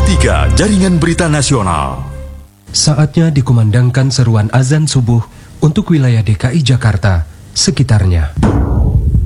3 Jaringan Berita Nasional. Saatnya dikumandangkan seruan azan subuh untuk wilayah DKI Jakarta sekitarnya.